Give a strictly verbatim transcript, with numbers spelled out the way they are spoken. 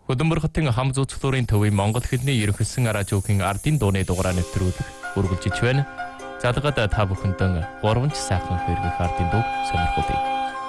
Хөдөлмөр хотын хам зууцлуурын төвийн Монгол хэлний ерөнхийлсөн радиогийн ардын дууны дугаараа нэвтрүүлэх үргэлжиж байна. Залгаад та бүхэндээ гуравч сайхан хэрэгэх ардын дуу сонирхолтой.